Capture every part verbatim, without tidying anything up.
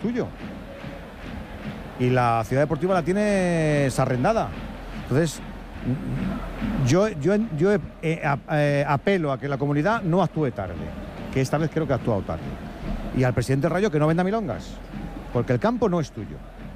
tuyo. Y la ciudad deportiva la tienes arrendada. Entonces, yo, yo, yo eh, eh, apelo a que la comunidad no actúe tarde, que esta vez creo que ha actuado tarde. Y al presidente Rayo que no venda milongas, porque el campo no es tuyo.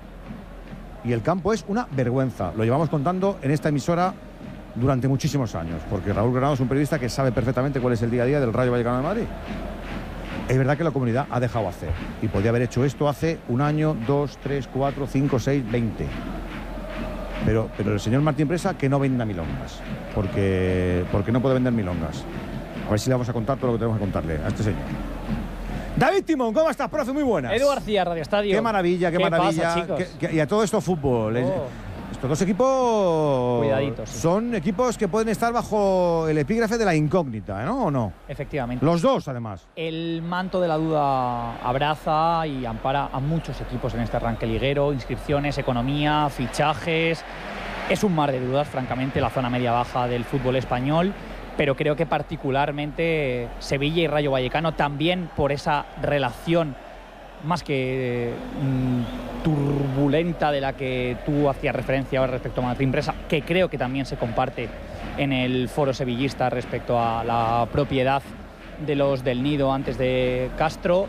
Y el campo es una vergüenza. Lo llevamos contando en esta emisora durante muchísimos años, porque Raúl Granado es un periodista que sabe perfectamente cuál es el día a día del Rayo Vallecano de Madrid. Es verdad que la comunidad ha dejado hacer y podía haber hecho esto hace un año, dos, tres, cuatro, cinco, seis, veinte. Pero, pero el señor Martín Presa que no venda milongas, porque, porque no puede vender milongas. A ver si le vamos a contar todo lo que tenemos que contarle a este señor. David Timón, ¿cómo estás, profe? Muy buenas. Edu García, Radio Estadio. Qué maravilla, qué, ¿Qué maravilla. pasa, chicos? Que, que, y a todo esto fútbol. Oh. Estos dos equipos Cuidaditos, sí. Son equipos que pueden estar bajo el epígrafe de la incógnita, ¿no? ¿O no? Efectivamente. Los dos, además. El manto de la duda abraza y ampara a muchos equipos en este arranque liguero. Inscripciones, economía, fichajes. Es un mar de dudas, francamente, la zona media-baja del fútbol español. Pero creo que particularmente Sevilla y Rayo Vallecano, también por esa relación más que mmm, turbulenta de la que tú hacías referencia ahora respecto a Martín Presa, que creo que también se comparte en el foro sevillista respecto a la propiedad de los del Nido antes de Castro.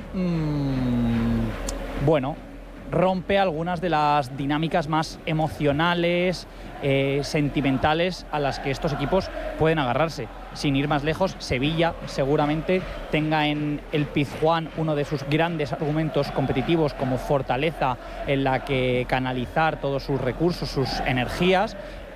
Mmm, bueno, rompe algunas de las dinámicas más emocionales, eh, sentimentales a las que estos equipos pueden agarrarse. Sin ir más lejos, Sevilla seguramente tenga en el Pizjuán uno de sus grandes argumentos competitivos como fortaleza en la que canalizar todos sus recursos, sus energías,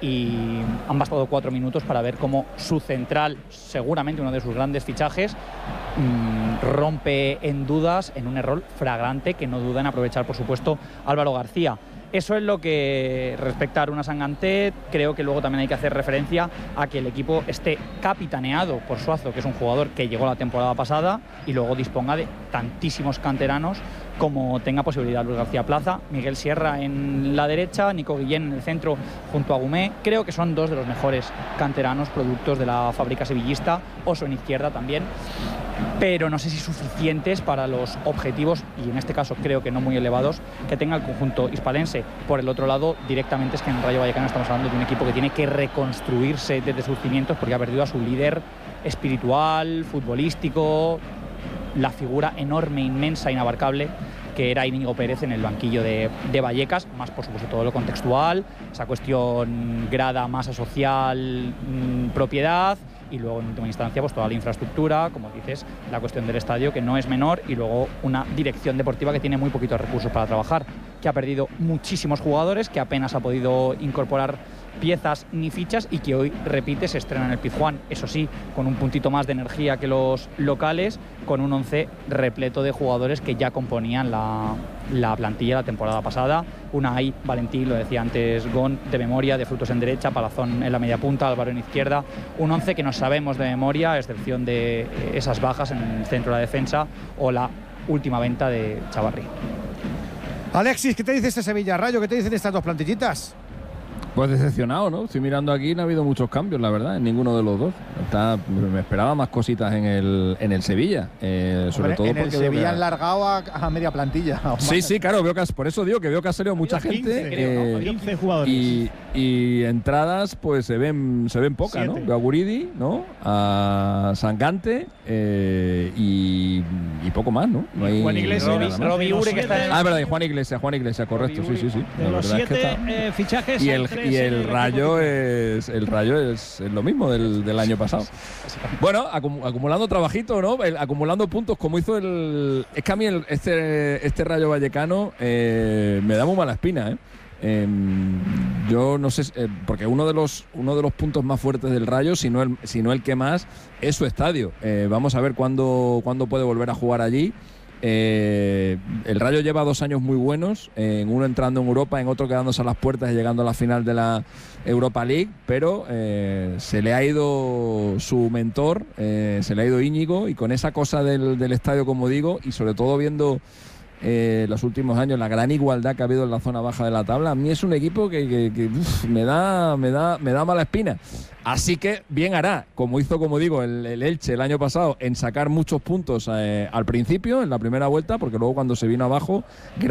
y han bastado cuatro minutos para ver cómo su central, seguramente uno de sus grandes fichajes, mmm, rompe en dudas en un error flagrante que no duda en aprovechar, por supuesto, Álvaro García. Eso es lo que respecta a Aruna Sanganté. Creo que luego también hay que hacer referencia a que el equipo esté capitaneado por Suazo, que es un jugador que llegó la temporada pasada, y luego disponga de tantísimos canteranos como tenga posibilidad. Luis García Plaza, Miguel Sierra en la derecha, Nico Guillén en el centro junto a Gumé. Creo que son dos de los mejores canteranos productos de la fábrica sevillista. Oso en izquierda también, pero no sé si suficientes para los objetivos, y en este caso creo que no muy elevados, que tenga el conjunto hispalense. Por el otro lado, directamente es que en el Rayo Vallecano estamos hablando de un equipo que tiene que reconstruirse desde sus cimientos, porque ha perdido a su líder espiritual, futbolístico, la figura enorme, inmensa, inabarcable que era Íñigo Pérez en el banquillo de, de Vallecas, más por supuesto todo lo contextual, esa cuestión grada, masa social, mmm, propiedad, y luego en última instancia pues toda la infraestructura, como dices, la cuestión del estadio, que no es menor, y luego una dirección deportiva que tiene muy poquitos recursos para trabajar, que ha perdido muchísimos jugadores, que apenas ha podido incorporar piezas ni fichas, y que hoy, repite, se estrena en el Pizjuán, eso sí, con un puntito más de energía que los locales, con un once repleto de jugadores que ya componían la, la plantilla la temporada pasada. Unai, Valentín, lo decía antes Gon, de memoria, de Frutos en derecha, Palazón en la media punta, Álvaro en izquierda, un once que no sabemos de memoria, a excepción de esas bajas en el centro de la defensa o la última venta de Chavarri. Alexis, ¿qué te dice este Sevilla Rayo? ¿Qué te dicen estas dos plantillitas? Pues decepcionado, ¿no? Estoy mirando aquí, no ha habido muchos cambios, la verdad, en ninguno de los dos. Está, me esperaba más cositas en el, en el Sevilla, eh, sobre Hombre, todo en porque el Sevilla que... han largado a, a media plantilla. Sí, sí, claro, veo que has, por eso digo que veo que ha salido mucha quince, gente. creo, ¿no? eh, quince jugadores. Y, y entradas, pues se ven se ven pocas, ¿no? Veo a Guridi, ¿no? A Sangante eh, y, y poco más, ¿no? No hay, Juan Iglesias, no hay nada más. Robi Ure, que está en... Ah, verdad, y Juan Iglesias, Juan Iglesias, correcto, sí, sí, sí. De La los verdad es que siete está... eh, fichajes, Y hay el, tres y en el equipo Rayo titular. es el Rayo es, es lo mismo del, del año pasado. Bueno, acum, acumulando trabajito, ¿no? El, acumulando puntos como hizo el... Es que a mí el, este, este Rayo Vallecano eh, me da muy mala espina, ¿eh? Eh, yo no sé, eh, porque uno de los uno de los puntos más fuertes del Rayo, si no el, si no el que más, es su estadio. Eh, vamos a ver cuándo, cuándo puede volver a jugar allí. Eh, el Rayo lleva dos años muy buenos, en uno entrando en Europa, en otro quedándose a las puertas y llegando a la final de la Europa League, pero eh, se le ha ido su mentor, eh, se le ha ido Íñigo, y con esa cosa del, del estadio, como digo, y sobre todo viendo eh, los últimos años la gran igualdad que ha habido en la zona baja de la tabla, a mí es un equipo que, que, que uf, me da me da me da mala espina. Así que bien hará, como hizo, como digo, el, el Elche el año pasado, en sacar muchos puntos eh, al principio, en la primera vuelta, porque luego cuando se vino abajo